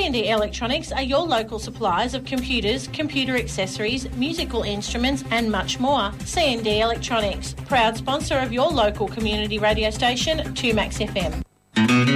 C&D Electronics are your local suppliers of computers, computer accessories, musical instruments and much more. C&D Electronics, proud sponsor of your local community radio station, 2Max FM.